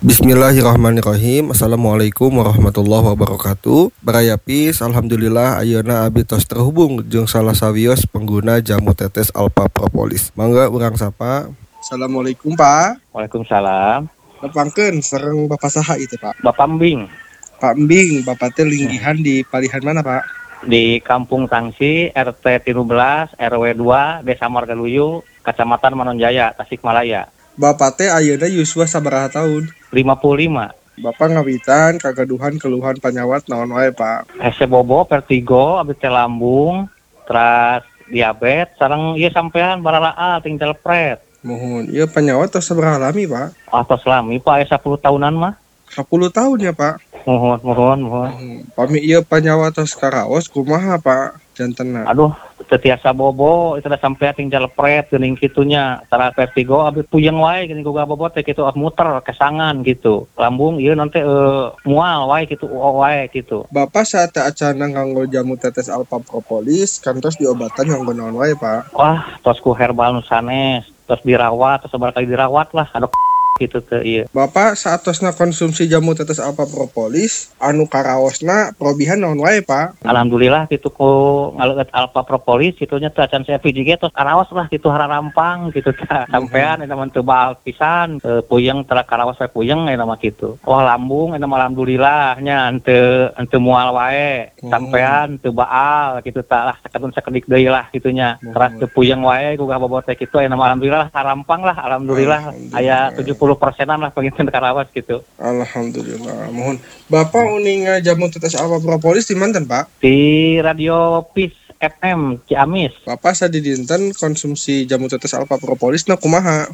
Bismillahirrahmanirrahim. Assalamualaikum warahmatullahi wabarakatuh. Barayapis, alhamdulillah ayeuna abdi tos terhubung jeung salah sawios pengguna jamu tetes Alpha Propolis. Mangga urang sapa. Assalamualaikum Pak. Waalaikumsalam. Nepangkeun sareng Bapak saha itu Pak? Bapak Mbing Pak Embing, Bapak teh linggihan di palihan mana Pak? di Kampung Tangsi, RT 13, RW 2, Desa Margaluyu, Kecamatan Manonjaya, Tasikmalaya. Bapak teh ayeuna yuswa sabaraha tahun? 55. Bapak ngawitan kagaduhan keluhan panyawat naon wae Pak? Hese bobo, vertigo, abdi teh lambung, terus diabetes, sareng ieu sampean baralaa tinggal pret. Mohon, ieu panyawat tos sabaraha lami Pak? Atos lami Pak, 10 tahunan mah. 10 tahun ya Pak? Mohon. Pami ieu panyawat tos karaos kumaha Pak? Jantenna. Aduh, tetiasa bobo, itu udah sampean tinggal pret, geuning kitunya. Tara vertigo, abdi puyeng wae, geuning boga bobo teh kitu muter, kesangan gitu. Lambung ieu nanti mual wae gitu, wae gitu. Bapak saat acana nganggo jamu tetes Alpha Propolis, kantos diobatan nganggo naon wae Pak? Wah, tos ku herbal nu sanes, tos dirawat, tos sabar kali dirawat lah, ada gitu teh ieu. Bapak saatosna konsumsi jamu tetes Alpha Propolis, anu karaosna probihan naon wae Pak? Alhamdulillah gitu ku ngaleueut Alpha Propolis kitunya teh acan saya PJG tos karaos lah gitu hararampang gitu teh. Sampean eta mah teu baal pisan, puyeng tara karaos wae puyeng eta mah kitu. Wah lambung eta mah alhamdulillah nya henteu mual wae. Sampean teu baal gitu tah lah sakedik deui lah kitunya. Teras teu puyeng wae gugah bobot teh kitu aya mah alhamdulillah harampang lah alhamdulillah aya 70%-an lah pengen karawas gitu. Alhamdulillah. Mohon. Bapak uning jamu tetes Alpha Propolis di manten Pak? Di Radio Peace FM Ciamis. Bapak sadidinten konsumsi jamu tetes Alpha Propolis na kumaha?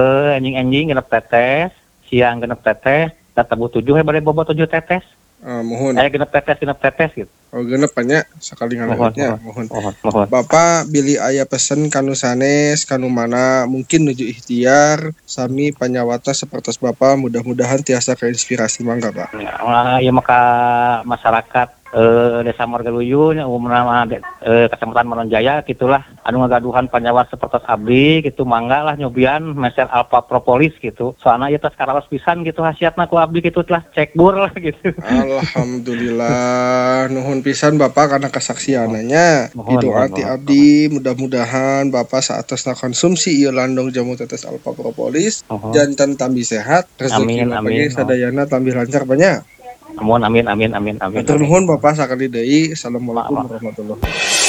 Anjing genep tetes, siang genep tetes, tabu 7 bade bobo 7 tetes. Mohon. Genep tetes gitu. Oh genep nya sakali ngaleutnya. Mohon. Mohon. Bapak bilih aya pesen kanu sanes, kanu mana mungkin nuju ikhtiar sami panyawata sapertos Bapak mudah-mudahan tiasa keinspirasi mangga Pak. Ya maka masyarakat Desa Margaluyu nya umumna Kecamatan Manonjaya gitulah anu ngagaduhan panyawat sapertos abdi gitu mangga lah nyobian meser Alpha Propolis gitu. Soalna ieu tos karaos pisan gitu hasiatna ku abdi gitu lah cek bur lah gitu. Alhamdulillah nuhun pisan Bapak karena kesaksiananya. Itu arti abdi mudah-mudahan Bapak saatosna konsumsi ieu landong jamu tetes Alpha Propolis janten tambi sehat rezeki bagi sadayana tambi lancar banyak. Amin. Matur nuhun Bapak sakali deui. Assalamualaikum warahmatullahi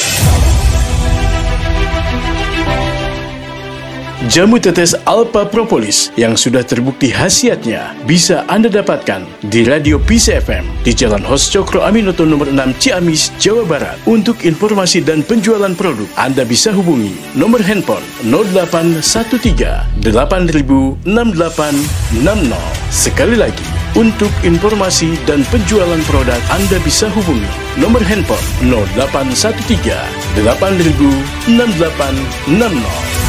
wabarakatuh. Jamu tetes Alpha Propolis yang sudah terbukti khasiatnya bisa Anda dapatkan di Radio Peace FM di Jalan Hos Cokro Aminoto nomor 6 Ciamis, Jawa Barat. Untuk informasi dan penjualan produk, Anda bisa hubungi nomor handphone 0813 8000 6860. Sekali lagi, untuk informasi dan penjualan produk, Anda bisa hubungi nomor handphone 0813 8000 6860.